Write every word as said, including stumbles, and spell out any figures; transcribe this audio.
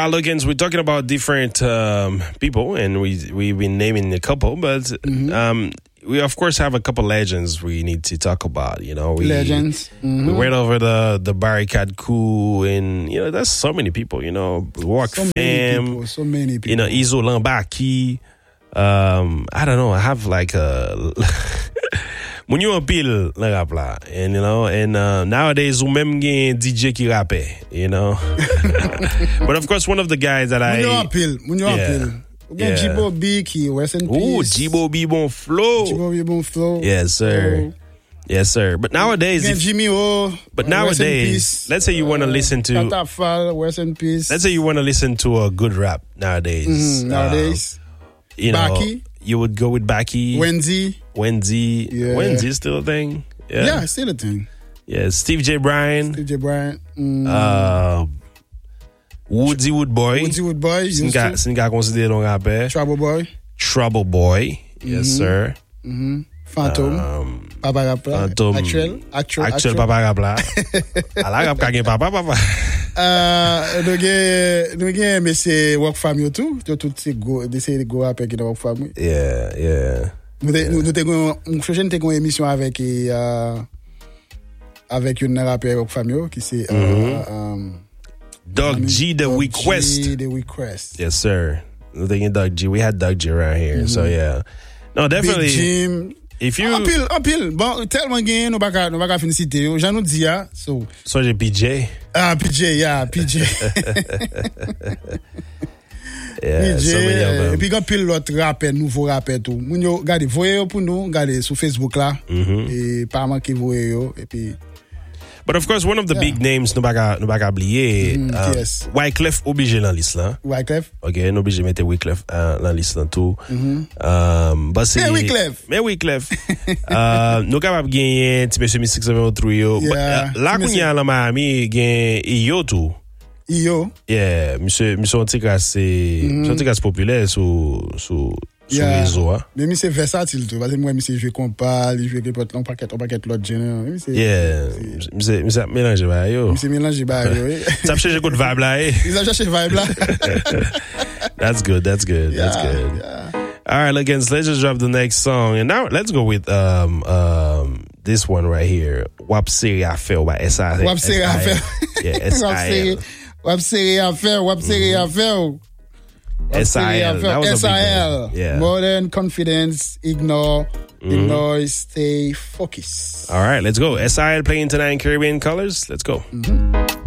right, Lookins, we're talking about different um, people, and we, we've been naming a couple, but mm-hmm. um, we, of course, have a couple legends we need to talk about, you know. We, legends. Mm-hmm. We went over the, the barricade coup, and, you know, there's so many people, you know. Walk so Fam, many people, so many people. You know, Izo Lambaki. Um, I don't know, I have like a... When you appeal le rap la, and you know, and uh, nowadays ou même gen D J ki rappe, you know. But of course, one of the guys that I When you appeal, when you yeah, appeal, yeah. Jibo B ki rest in peace. Ooh, Jibo B bon flow. Jibo B bon flow. Yes, sir. Oh. Yes, sir. But nowadays, if, Jimmy O. But nowadays, let's say you want to uh, listen to Tata Fall, rest in peace. Let's say you want to listen to a good rap nowadays. Mm-hmm, nowadays, uh, you know, Baki. You would go with Baki. Wendy. Wendy. Yeah. Wendy is still a thing. Yeah, yeah still a thing. Yeah, Steve J. Bryan. Steve J. Bryan. Mm. Uh, Woody Woodboy. Woody Woodboy. Sin ka konsidere don rapper. Trouble Boy. Trouble Boy. Yes, mm-hmm. sir. Mm-hmm. Phantom. Um, Papa Rapla. Phantom. Actual. Actual. Actual Papa Rapla. Ala rap ka gen papa papa. Uh, nou gen, nou gen mese work fam yo tou, yo tout se go, de se go apè ki de work fam. Yeah, yeah. Nou te, yeah. nou te kon, nou fèjen te kon emisyon avèk e, uh, avèk yon rapè work fam yo, ki se, uh, mm-hmm. um, Doug G, the Doug Request. G, the Request. Yes, sir. Nou te gen Doug G, we had Doug G around here, mm-hmm. so yeah. No, definitely. Big Jim. If you... Apil, apil. Bon, telman gen, nou baka, nou baka finisite yo. Jan nou di ya, so... So, je P J? Ah, P J, yeah, P J. Yeah, P J, so many of them. E pi gan pil lot rapper, nouvo rapper tou. Moun yo, gade, voye yo pou nou, gade, sou Facebook la. Mm-hmm. E pa man ki voye yo, e pi... But of course, one of the yeah. big names nou baka, nou baka bliye, mm, um, yes. Wyclef oblige lan list la. Wyclef? Ok, nou oblige mette Wyclef uh, lan list lan tou. Mm-hmm. Um, but Men Wyclef! Men Wyclef! uh, nou kapap genyen ti mese mi six seven oh three yo. Yeah. But, uh, la kounyan la Miami gen Iyo tou. Iyo? Yeah, mse on ti kase, mse on ti kase popüler sou, sou, sou yeah. rezo, ha? Men mi se versatil tou, vase mwen mi se jwe kompal, jwe kepot long paket, on paket lot gener. Yeah, mse, mse mélange ba yo. Mse mélange ba yo, eh. Sa pcheche kout vibe la, eh. Sa pcheche vibe la. That's good, that's good, yeah, that's good. Yeah. All right, again, let's just drop the next song. And now let's go with um um this one right here. Wap Seri Affair by S I L. Wap Seri Affair. Yeah, S I L. Wap Seri Affair, Wap Seri Affair. S I L. That was S I L. A big yeah. Modern confidence, ignore, mm-hmm. ignore, stay focused. All right, let's go. S I L playing tonight in Caribbean Colors. Let's go. Mm-hmm.